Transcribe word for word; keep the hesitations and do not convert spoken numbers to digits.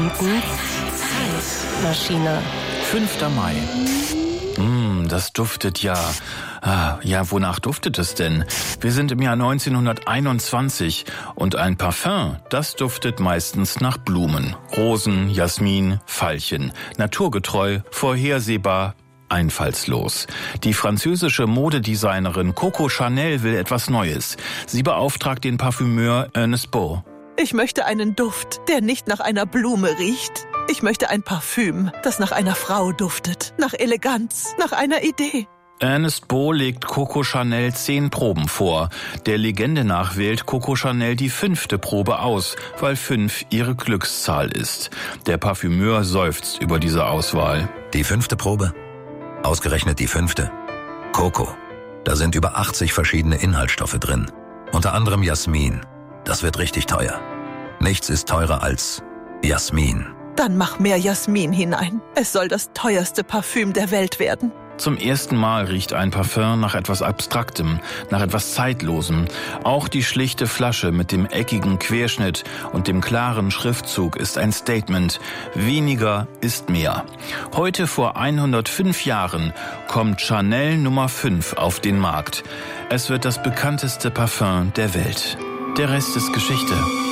Zeitmaschine. fünfter Mai. Mm, das duftet ja. Ah, ja, wonach duftet es denn? Wir sind im Jahr neunzehnhunderteinundzwanzig und ein Parfum, das duftet meistens nach Blumen. Rosen, Jasmin, Veilchen. Naturgetreu, vorhersehbar, einfallslos. Die französische Modedesignerin Coco Chanel will etwas Neues. Sie beauftragt den Parfümeur Ernest Beau. Ich möchte einen Duft, der nicht nach einer Blume riecht. Ich möchte ein Parfüm, das nach einer Frau duftet, nach Eleganz, nach einer Idee. Ernest Beau legt Coco Chanel zehn Proben vor. Der Legende nach wählt Coco Chanel die fünfte Probe aus, weil fünf ihre Glückszahl ist. Der Parfümeur seufzt über diese Auswahl. Die fünfte Probe? Ausgerechnet die fünfte? Coco. Da sind über achtzig verschiedene Inhaltsstoffe drin. Unter anderem Jasmin. Das wird richtig teuer. Nichts ist teurer als Jasmin. Dann mach mehr Jasmin hinein. Es soll das teuerste Parfüm der Welt werden. Zum ersten Mal riecht ein Parfum nach etwas Abstraktem, nach etwas Zeitlosem. Auch die schlichte Flasche mit dem eckigen Querschnitt und dem klaren Schriftzug ist ein Statement. Weniger ist mehr. Heute vor hundertfünf Jahren kommt Chanel Nummer fünf auf den Markt. Es wird das bekannteste Parfum der Welt. Der Rest ist Geschichte.